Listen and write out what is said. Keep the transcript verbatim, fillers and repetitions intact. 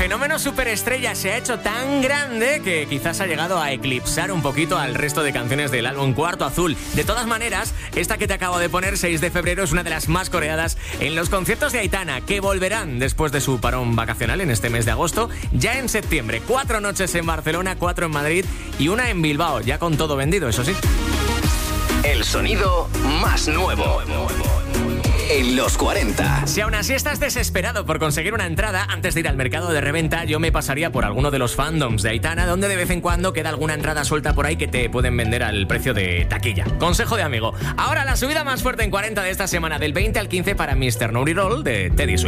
fenómeno superestrella se ha hecho tan grande que quizás ha llegado a eclipsar un poquito al resto de canciones del álbum Cuarto Azul. De todas maneras, esta que te acabo de poner, seis de febrero, es una de las más coreadas en los conciertos de Aitana, que volverán después de su parón vacacional en este mes de agosto, ya en septiembre. Cuatro noches en Barcelona, cuatro en Madrid y una en Bilbao, ya con todo vendido, eso sí. El sonido más nuevo en los cuarenta. Si aún así estás desesperado por conseguir una entrada, antes de ir al mercado de reventa, yo me pasaría por alguno de los fandoms de Aitana, donde de vez en cuando queda alguna entrada suelta por ahí que te pueden vender al precio de taquilla. Consejo de amigo. Ahora la subida más fuerte en cuarenta de esta semana, del veinte al quince, para mister Nuri Roll de Teddy Swims.